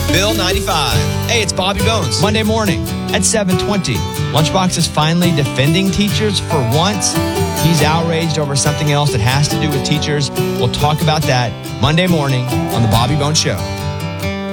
Bill 95. Hey, it's Bobby Bones. Monday morning at 7:20. Lunchbox is finally defending teachers for once. He's outraged over something else that has to do with teachers. We'll talk about that Monday morning on The Bobby Bones Show.